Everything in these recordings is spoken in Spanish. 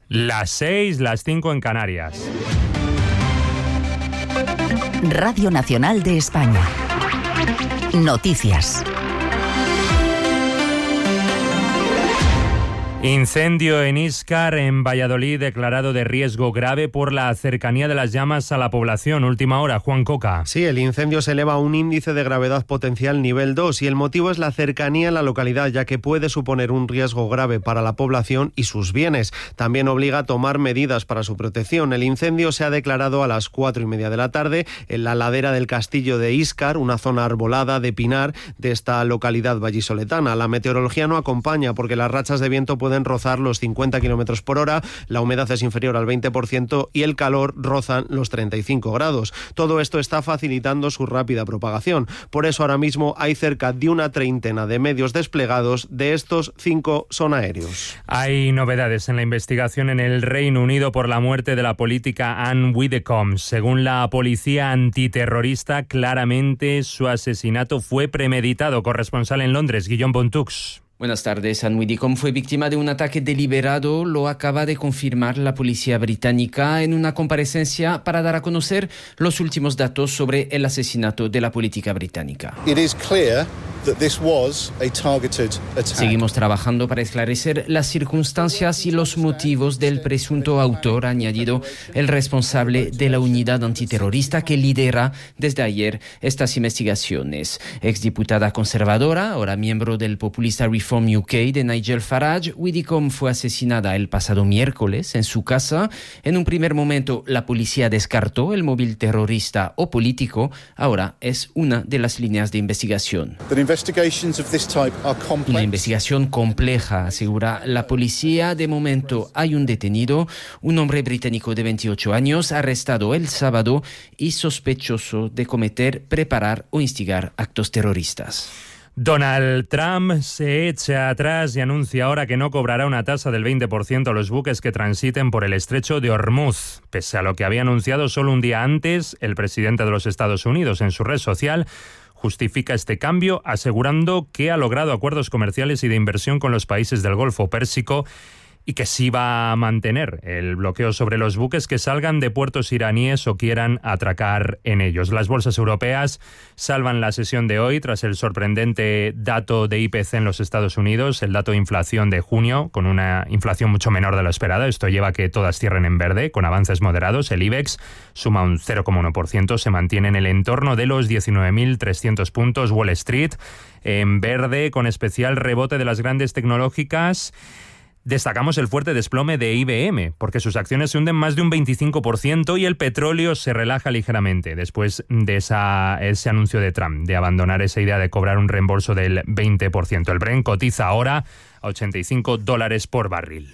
Las 6, las 5 en Canarias. Radio Nacional de España. Noticias. Incendio en Íscar, en Valladolid, declarado de riesgo grave por la cercanía de las llamas a la población. Última hora, Juan Coca. Sí, el incendio se eleva a un índice de gravedad potencial nivel 2 y el motivo es la cercanía en la localidad, ya que puede suponer un riesgo grave para la población y sus bienes. También obliga a tomar medidas para su protección. El incendio se ha declarado a las 4:30 de la tarde en la ladera del castillo de Íscar, una zona arbolada de pinar de esta localidad vallisoletana. La meteorología no acompaña porque las rachas de viento pueden rozar los 50 km por hora, la humedad es inferior al 20% y el calor rozan los 35 grados. Todo esto está facilitando su rápida propagación. Por eso ahora mismo hay cerca de una treintena de medios desplegados, de estos 5 son aéreos. Hay novedades en la investigación en el Reino Unido por la muerte de la política Anne Widdecombe. Según la policía antiterrorista, claramente su asesinato fue premeditado. Corresponsal en Londres, Guillaume Bontux. Buenas tardes. Anne Widdecombe fue víctima de un ataque deliberado, lo acaba de confirmar la policía británica en una comparecencia para dar a conocer los últimos datos sobre el asesinato de la política británica. Seguimos trabajando para esclarecer las circunstancias y los motivos del presunto autor, ha añadido el responsable de la unidad antiterrorista que lidera desde ayer estas investigaciones. Exdiputada conservadora, ahora miembro del populista Reform UK de Nigel Farage, Widdecombe fue asesinada el pasado miércoles en su casa. En un primer momento la policía descartó el móvil terrorista o político, ahora es una de las líneas de investigación. Una investigación compleja, asegura la policía. De momento hay un detenido, un hombre británico de 28 años, arrestado el sábado y sospechoso de cometer, preparar o instigar actos terroristas. Donald Trump se echa atrás y anuncia ahora que no cobrará una tasa del 20% a los buques que transiten por el estrecho de Hormuz, pese a lo que había anunciado solo un día antes el presidente de los Estados Unidos. En su red social justifica este cambio asegurando que ha logrado acuerdos comerciales y de inversión con los países del Golfo Pérsico y que sí va a mantener el bloqueo sobre los buques que salgan de puertos iraníes o quieran atracar en ellos. Las bolsas europeas salvan la sesión de hoy tras el sorprendente dato de IPC en los Estados Unidos, el dato de inflación de junio, con una inflación mucho menor de lo esperado. Esto lleva a que todas cierren en verde, con avances moderados. El IBEX suma un 0,1%, se mantiene en el entorno de los 19.300 puntos. Wall Street en verde, con especial rebote de las grandes tecnológicas. Destacamos el fuerte desplome de IBM, porque sus acciones se hunden más de un 25% y el petróleo se relaja ligeramente después de ese anuncio de Trump de abandonar esa idea de cobrar un reembolso del 20%. El Brent cotiza ahora a $85 por barril.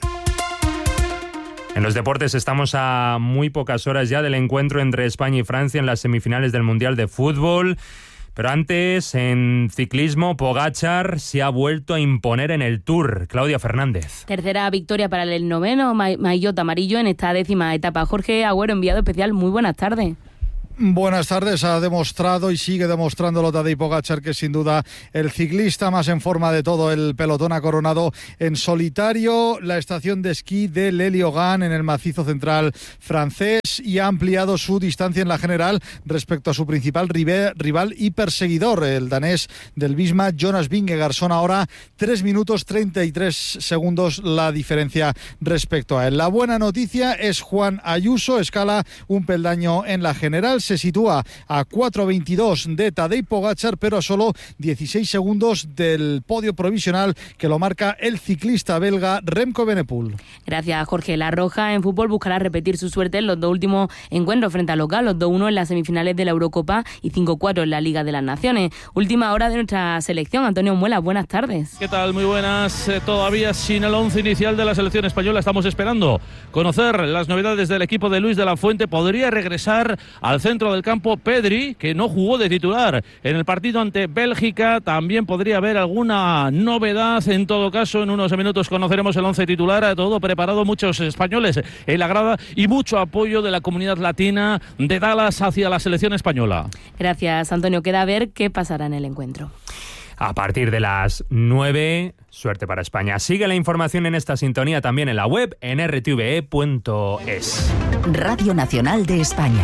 En los deportes estamos a muy pocas horas ya del encuentro entre España y Francia en las semifinales del Mundial de Fútbol. Pero antes, en ciclismo, Pogačar se ha vuelto a imponer en el Tour. Claudia Fernández. Tercera victoria para el noveno maillot amarillo en esta 10ª etapa. Jorge Agüero, enviado especial, muy buenas tardes. Buenas tardes. Ha demostrado y sigue demostrándolo Tadej Pogačar, que es sin duda el ciclista más en forma de todo el pelotón. Ha coronado en solitario la estación de esquí de Leliogan en el macizo central francés y ha ampliado su distancia en la general respecto a su principal rival y perseguidor, el danés del Visma, Jonas Vingegaard. Son ahora 3 minutos 33 segundos la diferencia respecto a él. La buena noticia es Juan Ayuso, escala un peldaño en la general, se sitúa a 4.22 de Tadej Pogačar, pero a solo 16 segundos del podio provisional que lo marca el ciclista belga Remco Evenepoel. Gracias, Jorge. La Roja en fútbol buscará repetir su suerte en los dos últimos encuentros frente a los galos, 2-1 en las semifinales de la Eurocopa y 5-4 en la Liga de las Naciones. Última hora de nuestra selección. Antonio Muelas, buenas tardes. ¿Qué tal? Muy buenas. Todavía sin el 11 inicial de la selección española. Estamos esperando conocer las novedades del equipo de Luis de la Fuente. Podría regresar al centro del campo Pedri, que no jugó de titular en el partido ante Bélgica. También podría haber alguna novedad. En todo caso, en unos minutos conoceremos el 11 titular. Todo preparado, muchos españoles en la grada y mucho apoyo de la comunidad latina de Dallas hacia la selección española. Gracias, Antonio. Queda a ver qué pasará en el encuentro. a partir de las 9. Suerte para España. Sigue la información en esta sintonía también en la web en rtve.es. Radio Nacional de España.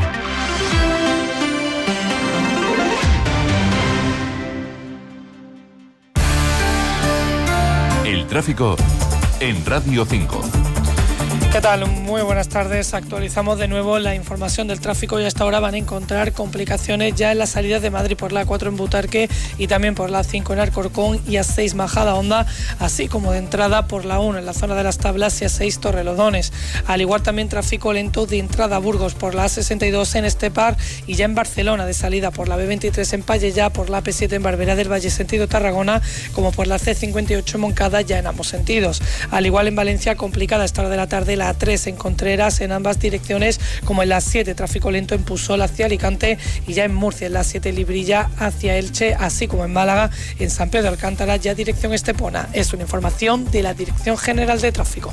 El tráfico en Radio 5. ¿Qué tal? Muy buenas tardes. Actualizamos de nuevo la información del tráfico y hasta ahora van a encontrar complicaciones ya en las salidas de Madrid por la A4 en Butarque y también por la A5 en Alcorcón y A6 Majadahonda, así como de entrada por la 1 en la zona de las Tablas y A6 Torrelodones. Al igual también tráfico lento de entrada a Burgos por la A62 en Estepar y ya en Barcelona de salida por la B23 en Pallejà, por la AP7 en Barberá del Valle sentido Tarragona, como por la C58 en Moncada ya en ambos sentidos. Al igual en Valencia complicada a esta hora de la tarde la A3 en Contreras en ambas direcciones, como en la 7 tráfico lento en Pusol hacia Alicante y ya en Murcia en la 7 Librilla hacia Elche, así como en Málaga en San Pedro de Alcántara ya dirección Estepona. Es una información de la Dirección General de Tráfico.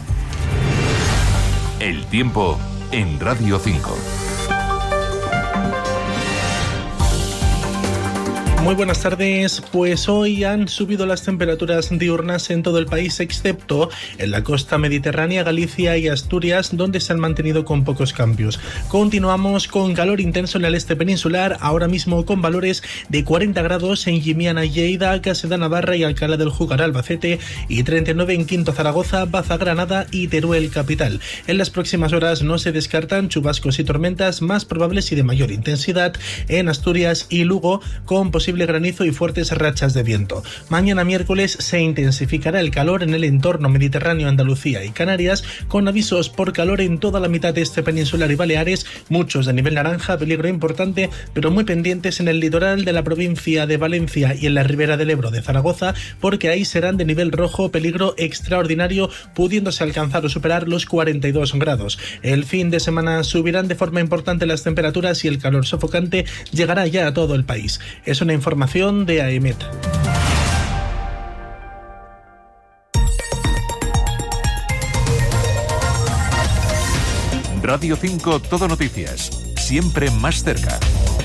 El tiempo en Radio 5. Muy buenas tardes. Pues hoy han subido las temperaturas diurnas en todo el país, excepto en la costa mediterránea, Galicia y Asturias, donde se han mantenido con pocos cambios. Continuamos con calor intenso en el este peninsular, ahora mismo con valores de 40 grados en Llimiana, Lleida, Castellar, Navarra y Alcalá del Júcar, Albacete, y 39 en Quinto, Zaragoza, Baza, Granada y Teruel, capital. En las próximas horas no se descartan chubascos y tormentas más probables y de mayor intensidad en Asturias y Lugo, con posible granizo y fuertes rachas de viento. Mañana miércoles se intensificará el calor en el entorno mediterráneo, Andalucía y Canarias, con avisos por calor en toda la mitad este peninsular y Baleares, muchos de nivel naranja, peligro importante, pero muy pendientes en el litoral de la provincia de Valencia y en la ribera del Ebro de Zaragoza, porque ahí serán de nivel rojo, peligro extraordinario, pudiéndose alcanzar o superar los 42 grados. El fin de semana subirán de forma importante las temperaturas y el calor sofocante llegará ya a todo el país. Es una información de AEMET. Radio 5 Todo Noticias. Siempre más cerca.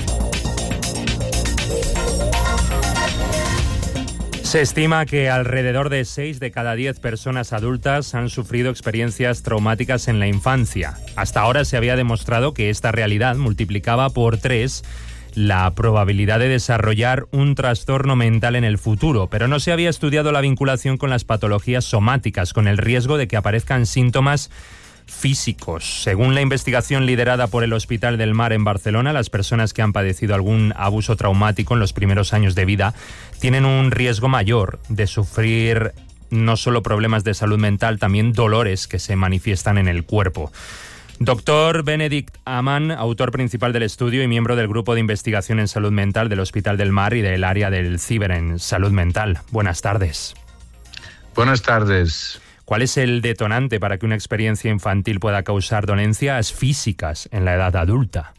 Se estima que alrededor de 6 de cada 10 personas adultas han sufrido experiencias traumáticas en la infancia. Hasta ahora se había demostrado que esta realidad multiplicaba por 3 la probabilidad de desarrollar un trastorno mental en el futuro, pero no se había estudiado la vinculación con las patologías somáticas, con el riesgo de que aparezcan síntomas físicos. Según la investigación liderada por el Hospital del Mar en Barcelona, las personas que han padecido algún abuso traumático en los primeros años de vida tienen un riesgo mayor de sufrir no solo problemas de salud mental, también dolores que se manifiestan en el cuerpo. Doctor Benedict Amann, autor principal del estudio y miembro del Grupo de Investigación en Salud Mental del Hospital del Mar y del área del CIBER en Salud Mental. Buenas tardes. Buenas tardes. ¿Cuál es el detonante para que una experiencia infantil pueda causar dolencias físicas en la edad adulta?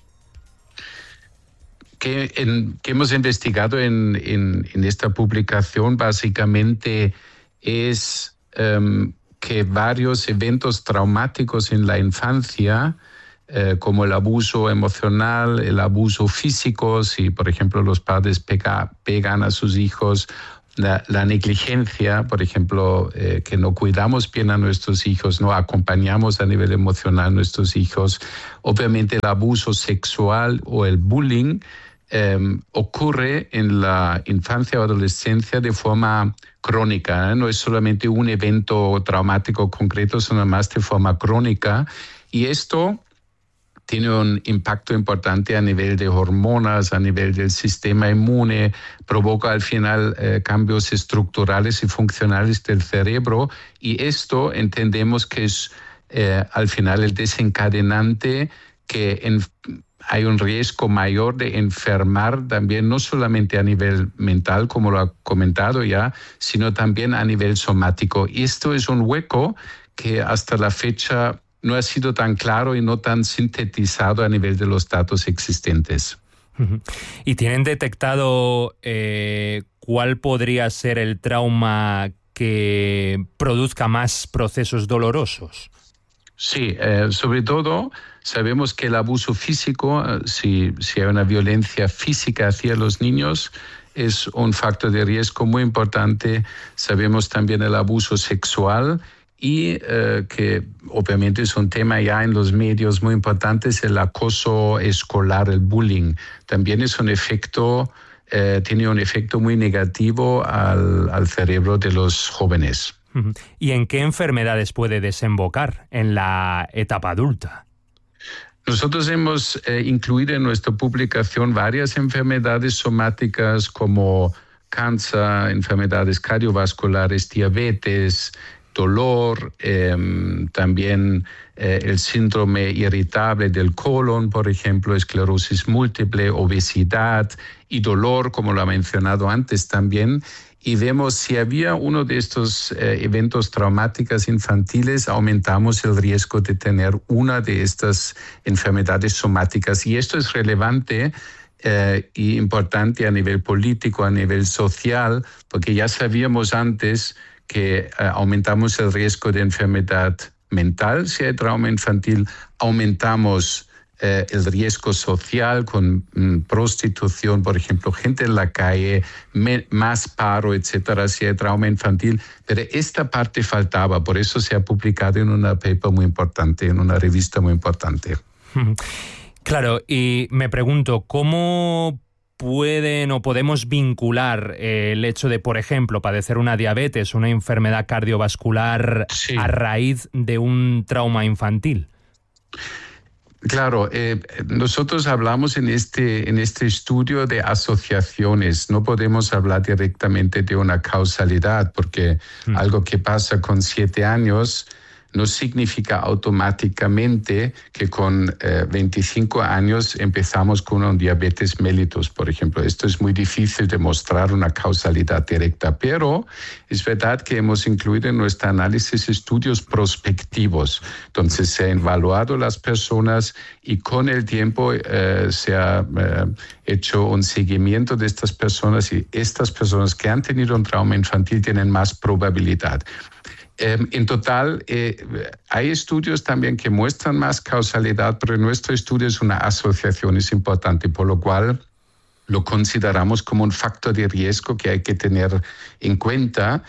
Que hemos investigado en esta publicación básicamente es que varios eventos traumáticos en la infancia, como el abuso emocional, el abuso físico, si por ejemplo los padres pegan a sus hijos, la negligencia, por ejemplo, que no cuidamos bien a nuestros hijos, no acompañamos a nivel emocional a nuestros hijos, obviamente el abuso sexual o el bullying ocurre en la infancia o adolescencia de forma crónica, ¿eh? No es solamente un evento traumático concreto, sino más de forma crónica. Y esto tiene un impacto importante a nivel de hormonas, a nivel del sistema inmune, provoca al final cambios estructurales y funcionales del cerebro. Y esto entendemos que es al final el desencadenante que hay un riesgo mayor de enfermar también, no solamente a nivel mental, como lo ha comentado ya, sino también a nivel somático. Y esto es un hueco que hasta la fecha no ha sido tan claro y no tan sintetizado a nivel de los datos existentes. ¿Y tienen detectado cuál podría ser el trauma que produzca más procesos dolorosos? Sí, sobre todo sabemos que el abuso físico, si hay una violencia física hacia los niños, es un factor de riesgo muy importante. Sabemos también el abuso sexual y que obviamente es un tema ya en los medios muy importante, es el acoso escolar, el bullying. También es un efecto, tiene un efecto muy negativo al cerebro de los jóvenes. ¿Y en qué enfermedades puede desembocar en la etapa adulta? Nosotros hemos incluido en nuestra publicación varias enfermedades somáticas como cáncer, enfermedades cardiovasculares, diabetes, dolor, también el síndrome irritable del colon, por ejemplo, esclerosis múltiple, obesidad y dolor, como lo ha mencionado antes también. Y vemos si había uno de estos eventos traumáticos infantiles, aumentamos el riesgo de tener una de estas enfermedades somáticas. Y esto es relevante y importante a nivel político, a nivel social, porque ya sabíamos antes que aumentamos el riesgo de enfermedad mental. Si hay trauma infantil, aumentamos el riesgo social con prostitución, por ejemplo, gente en la calle, más paro, etcétera, si hay trauma infantil. Pero esta parte faltaba, por eso se ha publicado en una paper muy importante, en una revista muy importante. Claro, y me pregunto, ¿cómo pueden o podemos vincular el hecho de, por ejemplo, padecer una diabetes, una enfermedad cardiovascular a raíz de un trauma infantil? Claro, nosotros hablamos en este estudio de asociaciones. No podemos hablar directamente de una causalidad porque algo que pasa con 7 años no significa automáticamente que con 25 años empezamos con un diabetes mellitus, por ejemplo. Esto es muy difícil de mostrar una causalidad directa, pero es verdad que hemos incluido en nuestro análisis estudios prospectivos. Entonces se han evaluado las personas y con el tiempo se ha hecho un seguimiento de estas personas y estas personas que han tenido un trauma infantil tienen más probabilidad. En total, hay estudios también que muestran más causalidad, pero nuestro estudio es una asociación, es importante, por lo cual lo consideramos como un factor de riesgo que hay que tener en cuenta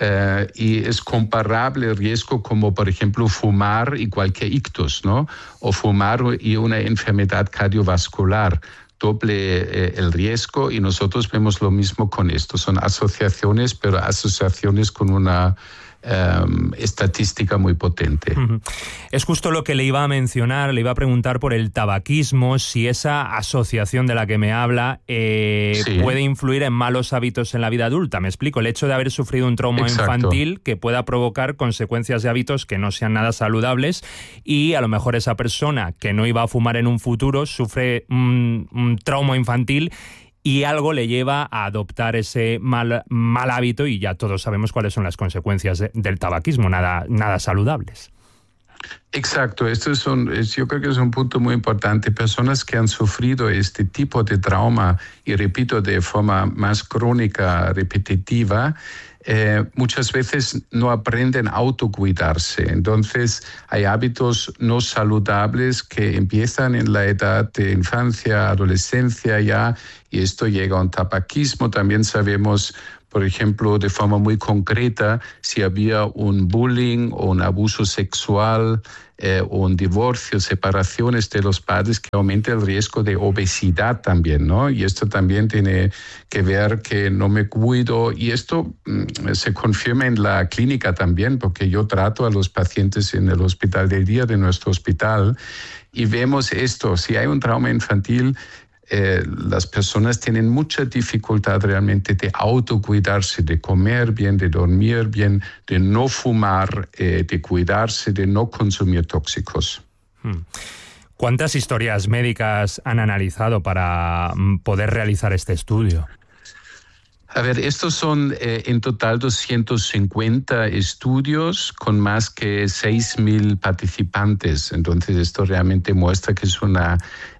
y es comparable el riesgo como, por ejemplo, fumar y cualquier ictus, ¿no? O fumar y una enfermedad cardiovascular. Doble el riesgo y nosotros vemos lo mismo con esto. Son asociaciones, pero asociaciones con una estadística muy potente. Es justo lo que le iba a mencionar, le iba a preguntar por el tabaquismo, si esa asociación de la que me habla puede influir en malos hábitos en la vida adulta. Me explico, el hecho de haber sufrido un trauma infantil que pueda provocar consecuencias de hábitos que no sean nada saludables y a lo mejor esa persona que no iba a fumar en un futuro sufre un trauma infantil y algo le lleva a adoptar ese mal hábito y ya todos sabemos cuáles son las consecuencias del tabaquismo, nada saludables. Exacto, yo creo que es un punto muy importante. Personas que han sufrido este tipo de trauma, y repito, de forma más crónica, repetitiva, muchas veces no aprenden a autocuidarse. Entonces hay hábitos no saludables que empiezan en la edad de infancia, adolescencia ya, y esto llega a un tabaquismo. También sabemos, por ejemplo, de forma muy concreta, si había un bullying o un abuso sexual o un divorcio, separaciones de los padres, que aumenta el riesgo de obesidad también, ¿no? Y esto también tiene que ver que no me cuido, y esto se confirma en la clínica también, porque yo trato a los pacientes en el hospital del día de nuestro hospital y vemos esto. Si hay un trauma infantil, las personas tienen mucha dificultad realmente de autocuidarse, de comer bien, de dormir bien, de no fumar, de cuidarse, de no consumir tóxicos. ¿Cuántas historias médicas han analizado para poder realizar este estudio? A ver, estos son en total 250 estudios con más que 6.000 participantes. Entonces, esto realmente muestra que es una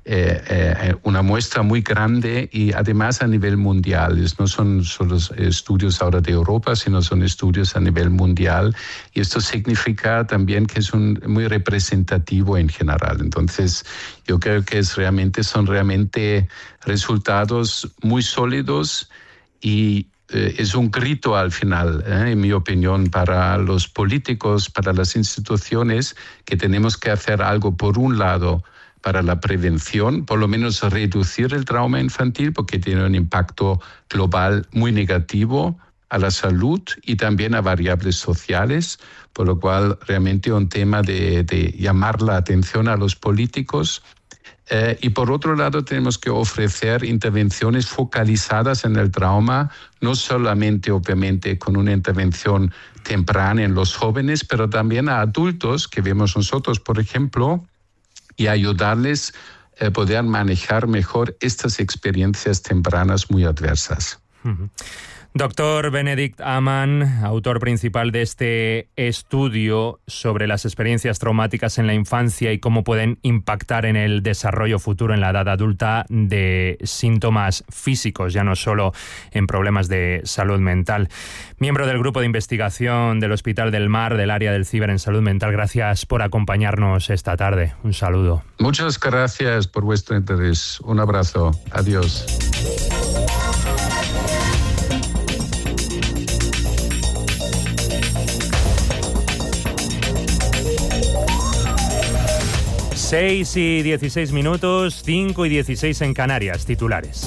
muestra muy grande y además a nivel mundial. No son solo estudios ahora de Europa, sino son estudios a nivel mundial. Y esto significa también que es muy representativo en general. Entonces, yo creo que son realmente resultados muy sólidos es un grito al final, en mi opinión, para los políticos, para las instituciones, que tenemos que hacer algo, por un lado, para la prevención, por lo menos reducir el trauma infantil, porque tiene un impacto global muy negativo a la salud y también a variables sociales, por lo cual realmente un tema de llamar la atención a los políticos. Y por otro lado tenemos que ofrecer intervenciones focalizadas en el trauma, no solamente obviamente con una intervención temprana en los jóvenes, pero también a adultos que vemos nosotros, por ejemplo, y ayudarles a poder manejar mejor estas experiencias tempranas muy adversas. Doctor Benedict Amann, autor principal de este estudio sobre las experiencias traumáticas en la infancia y cómo pueden impactar en el desarrollo futuro en la edad adulta de síntomas físicos, ya no solo en problemas de salud mental. Miembro del grupo de investigación del Hospital del Mar, del área del ciber en salud mental, gracias por acompañarnos esta tarde. Un saludo. Muchas gracias por vuestro interés. Un abrazo. Adiós. Seis y 16 minutos, 5 y 16 en Canarias, titulares.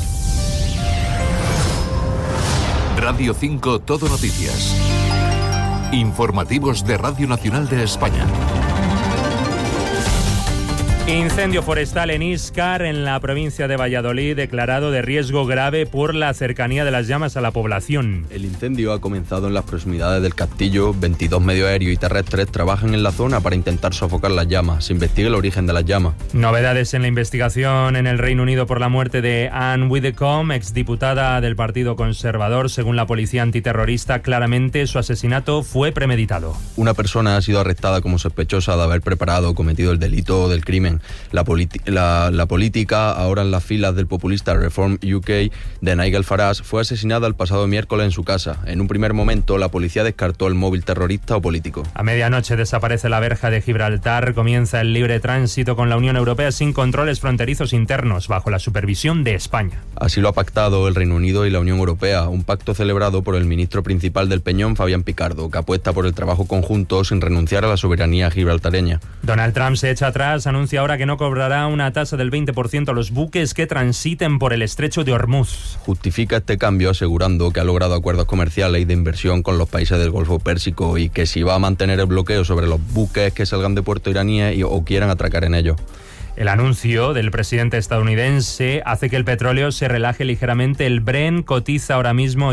Radio 5 Todo Noticias. Informativos de Radio Nacional de España. Incendio forestal en Íscar, en la provincia de Valladolid, declarado de riesgo grave por la cercanía de las llamas a la población. El incendio ha comenzado en las proximidades del castillo. 22 medios aéreos y terrestres trabajan en la zona para intentar sofocar las llamas. Se investiga el origen de las llamas. Novedades en la investigación en el Reino Unido por la muerte de Anne Widdecombe, exdiputada del Partido Conservador. Según la policía antiterrorista, claramente su asesinato fue premeditado. Una persona ha sido arrestada como sospechosa de haber preparado o cometido el delito del crimen. La política, ahora en las filas del populista Reform UK de Nigel Farage, fue asesinada el pasado miércoles en su casa. En un primer momento, la policía descartó el móvil terrorista o político. A medianoche desaparece la verja de Gibraltar, comienza el libre tránsito con la Unión Europea sin controles fronterizos internos, bajo la supervisión de España. Así lo ha pactado el Reino Unido y la Unión Europea, un pacto celebrado por el ministro principal del Peñón, Fabián Picardo, que apuesta por el trabajo conjunto sin renunciar a la soberanía gibraltareña. Donald Trump se echa atrás, anuncia ahora que no cobrará una tasa del 20% a los buques que transiten por el estrecho de Hormuz. Justifica este cambio asegurando que ha logrado acuerdos comerciales y de inversión con los países del Golfo Pérsico y que si va a mantener el bloqueo sobre los buques que salgan de puerto iraníes o quieran atracar en ellos. El anuncio del presidente estadounidense hace que el petróleo se relaje ligeramente. El Brent cotiza ahora mismo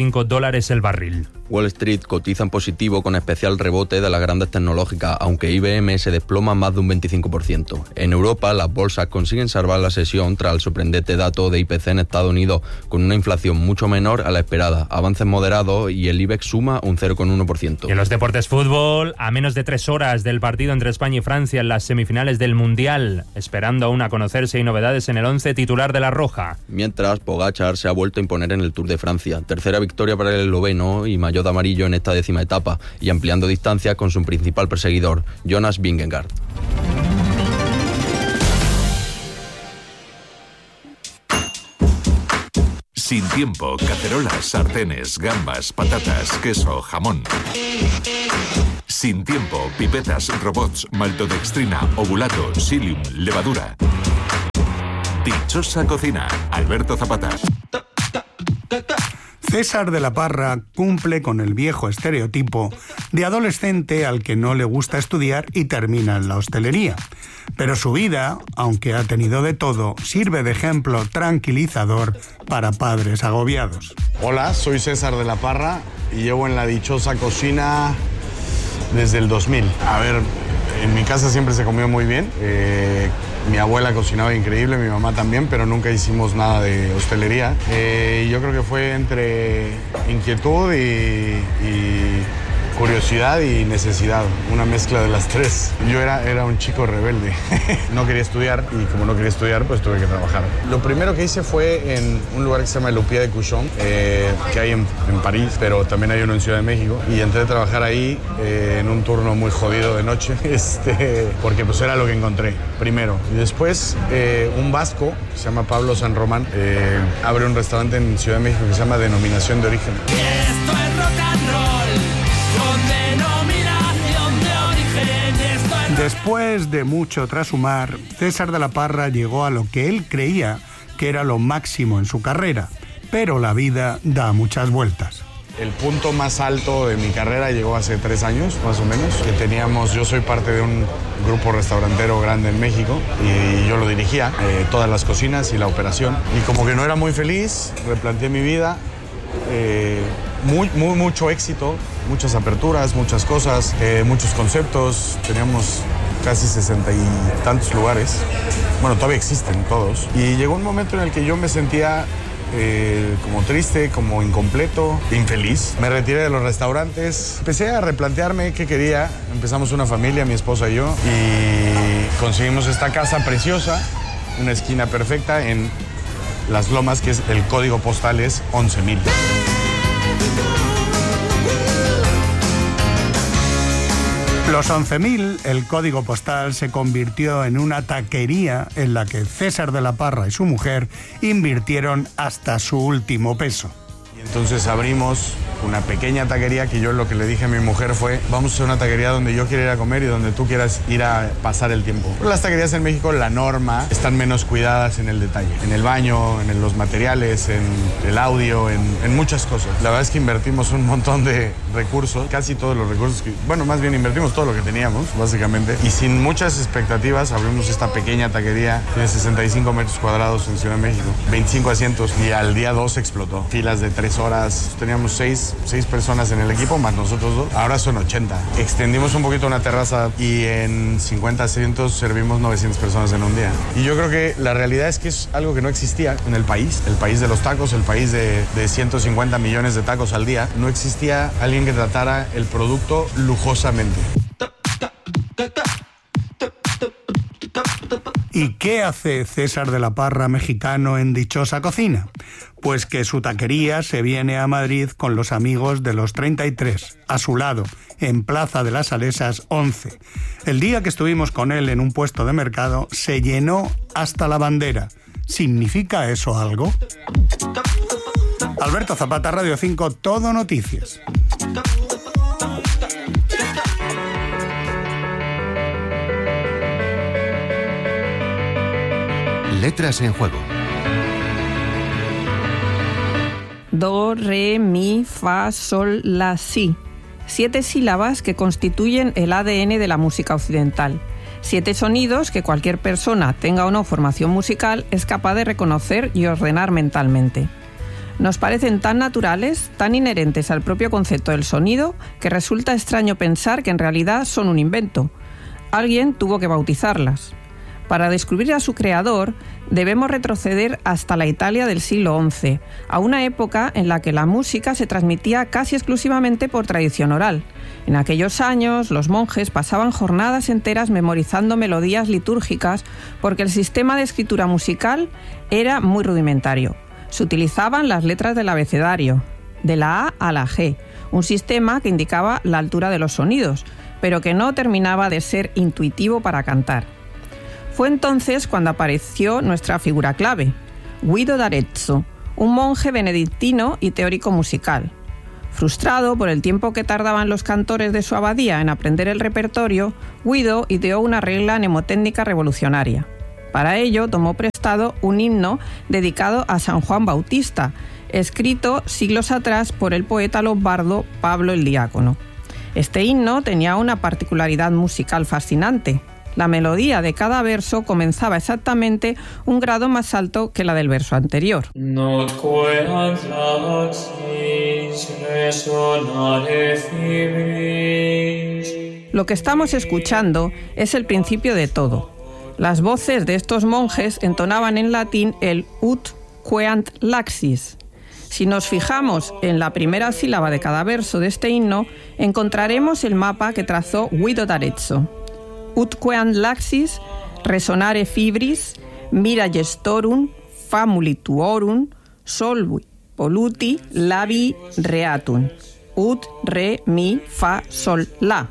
$85 el barril. Wall Street cotiza en positivo con especial rebote de las grandes tecnológicas, aunque IBM se desploma más de un 25%. En Europa, las bolsas consiguen salvar la sesión tras el sorprendente dato de IPC en Estados Unidos, con una inflación mucho menor a la esperada, avances moderados y el IBEX suma un 0,1%. Y en los deportes fútbol, a menos de 3 horas del partido entre España y Francia en las semifinales del Mundial, esperando aún a conocerse y novedades en el 11 titular de la Roja. Mientras, Pogačar se ha vuelto a imponer en el Tour de Francia. Tercera victoria para el esloveno y maillot amarillo en esta 10ª etapa, y ampliando distancias con su principal perseguidor, Jonas Vingegaard. Sin tiempo, cacerolas, sartenes, gambas, patatas, queso, jamón. Sin tiempo, pipetas, robots, maltodextrina, ovulato, psyllium, levadura. Dichosa cocina, Alberto Zapata. César de la Parra cumple con el viejo estereotipo de adolescente al que no le gusta estudiar y termina en la hostelería. Pero su vida, aunque ha tenido de todo, sirve de ejemplo tranquilizador para padres agobiados. Hola, soy César de la Parra y llevo en la dichosa cocina desde el 2000. A ver, en mi casa siempre se comió muy bien. Mi abuela cocinaba increíble, mi mamá también, pero nunca hicimos nada de hostelería. Yo creo que fue entre inquietud y curiosidad y necesidad, una mezcla de las tres. Yo era un chico rebelde, no quería estudiar y como no quería estudiar pues tuve que trabajar. Lo primero que hice fue en un lugar que se llama Le Pied de Couchon, que hay en París, pero también hay uno en Ciudad de México, y entré a trabajar ahí en un turno muy jodido de noche, porque pues era lo que encontré primero. Y después un vasco, que se llama Pablo San Román, abre un restaurante en Ciudad de México que se llama Denominación de Origen. Esto es rock and roll, con denominación de origen. Después de mucho trashumar, César de la Parra llegó a lo que él creía que era lo máximo en su carrera, pero la vida da muchas vueltas. El punto más alto de mi carrera llegó hace 3 años, más o menos, que yo soy parte de un grupo restaurantero grande en México y yo lo dirigía, todas las cocinas y la operación. Y como que no era muy feliz, replanteé mi vida, mucho éxito, muchas aperturas, muchas cosas, muchos conceptos, teníamos casi 60 y tantos lugares, bueno, todavía existen todos. Y llegó un momento en el que yo me sentía como triste, como incompleto, infeliz. Me retiré de los restaurantes, empecé a replantearme qué quería. Empezamos una familia, mi esposa y yo, y conseguimos esta casa preciosa, una esquina perfecta en Las Lomas, que es el código postal es 11,000. Los 11.000, el código postal, se convirtió en una taquería en la que César de la Parra y su mujer invirtieron hasta su último peso. Y entonces abrimos una pequeña taquería que yo lo que le dije a mi mujer fue: vamos a hacer una taquería donde yo quiera ir a comer y donde tú quieras ir a pasar el tiempo. Pero las taquerías en México, la norma, están menos cuidadas en el detalle. En el baño, en los materiales, en el audio, en muchas cosas. La verdad es que invertimos un montón de recursos, casi todos los recursos más bien invertimos todo lo que teníamos, básicamente. Y sin muchas expectativas abrimos esta pequeña taquería, tiene 65 metros cuadrados en Ciudad de México, 25 asientos, y al día 2 explotó. Filas de 3 horas, teníamos 6 personas en el equipo, más nosotros 2. Ahora son 80. Extendimos un poquito una terraza y en 50 asientos servimos 900 personas en un día. Y yo creo que la realidad es que es algo que no existía en el país de los tacos, el país de 150 millones de tacos al día. No existía alguien que tratara el producto lujosamente. ¿Y qué hace César de la Parra, mexicano, en dichosa cocina? Pues que su taquería se viene a Madrid con los amigos de los 33, a su lado, en Plaza de las Salesas 11. El día que estuvimos con él en un puesto de mercado, se llenó hasta la bandera. ¿Significa eso algo? Alberto Zapata, Radio 5, Todo Noticias. Letras en juego. Do, re, mi, fa, sol, la, si. 7 sílabas que constituyen el ADN de la música occidental. 7 sonidos que cualquier persona, tenga o no formación musical, es capaz de reconocer y ordenar mentalmente. Nos parecen tan naturales, tan inherentes al propio concepto del sonido, que resulta extraño pensar que en realidad son un invento. Alguien tuvo que bautizarlas. Para descubrir a su creador, debemos retroceder hasta la Italia del siglo XI, a una época en la que la música se transmitía casi exclusivamente por tradición oral. En aquellos años, los monjes pasaban jornadas enteras memorizando melodías litúrgicas porque el sistema de escritura musical era muy rudimentario. Se utilizaban las letras del abecedario, de la A a la G, un sistema que indicaba la altura de los sonidos, pero que no terminaba de ser intuitivo para cantar. Fue entonces cuando apareció nuestra figura clave, Guido d'Arezzo, un monje benedictino y teórico musical. Frustrado por el tiempo que tardaban los cantores de su abadía en aprender el repertorio, Guido ideó una regla mnemotécnica revolucionaria. Para ello tomó prestado un himno dedicado a San Juan Bautista, escrito siglos atrás por el poeta lombardo Pablo el Diácono. Este himno tenía una particularidad musical fascinante. La melodía de cada verso comenzaba exactamente un grado más alto que la del verso anterior. Lo que estamos escuchando es el principio de todo. Las voces de estos monjes entonaban en latín el ut queant laxis. Si nos fijamos en la primera sílaba de cada verso de este himno, encontraremos el mapa que trazó Guido d'Arezzo. Utqueam laxis, resonare fibris, mira gestorum, famuli tuorum, solvi, poluti, labi, reatum. Ut, re, mi, fa, sol, la.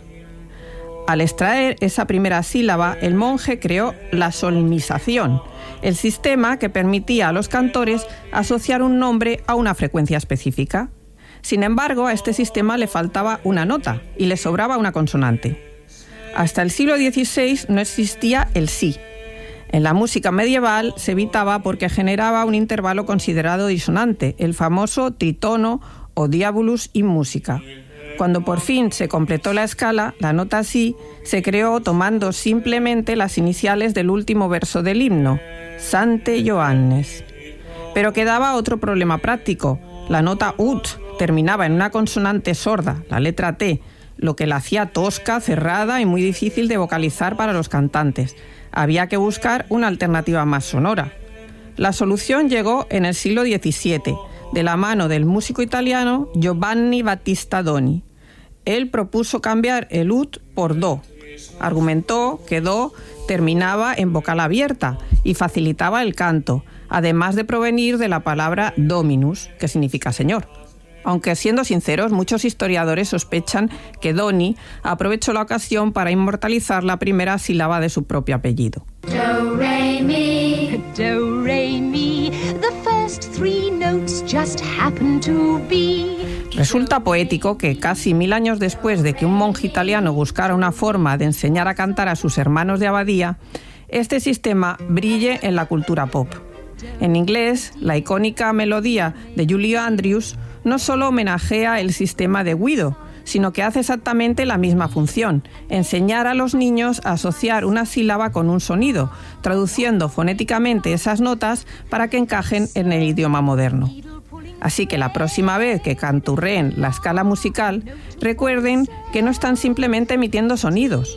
Al extraer esa primera sílaba, el monje creó la solmización, el sistema que permitía a los cantores asociar un nombre a una frecuencia específica. Sin embargo, a este sistema le faltaba una nota y le sobraba una consonante. Hasta el siglo XVI no existía el sí. En la música medieval se evitaba porque generaba un intervalo considerado disonante, el famoso tritono o diabolus in musica. Cuando por fin se completó la escala, la nota si se creó tomando simplemente las iniciales del último verso del himno, Sante Johannes. Pero quedaba otro problema práctico. La nota ut terminaba en una consonante sorda, la letra T, lo que la hacía tosca, cerrada y muy difícil de vocalizar para los cantantes. Había que buscar una alternativa más sonora. La solución llegó en el siglo XVII, de la mano del músico italiano Giovanni Battista Doni. Él propuso cambiar el ut por do. Argumentó que do terminaba en vocal abierta y facilitaba el canto, además de provenir de la palabra dominus, que significa señor. Aunque, siendo sinceros, muchos historiadores sospechan que Doni aprovechó la ocasión para inmortalizar la primera sílaba de su propio apellido. Do, re, mi. Do, re, mi. The first three notes just happen to be. Resulta poético que casi 1000 años después de que un monje italiano buscara una forma de enseñar a cantar a sus hermanos de abadía, este sistema brille en la cultura pop. En inglés, la icónica melodía de Julie Andrews no solo homenajea el sistema de Guido, sino que hace exactamente la misma función, enseñar a los niños a asociar una sílaba con un sonido, traduciendo fonéticamente esas notas para que encajen en el idioma moderno. Así que la próxima vez que canturreen la escala musical, recuerden que no están simplemente emitiendo sonidos.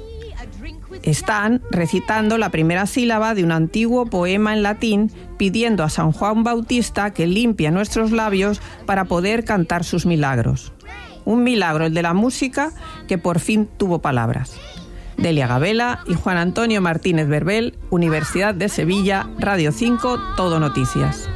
Están recitando la primera sílaba de un antiguo poema en latín pidiendo a San Juan Bautista que limpie nuestros labios para poder cantar sus milagros. Un milagro, el de la música, que por fin tuvo palabras. Delia Gabela y Juan Antonio Martínez Berbel, Universidad de Sevilla, Radio 5, Todo Noticias.